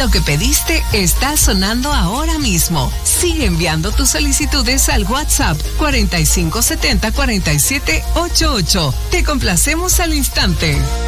Lo que pediste está sonando ahora mismo. Sigue enviando tus solicitudes al WhatsApp 4570-4788. Te complacemos al instante.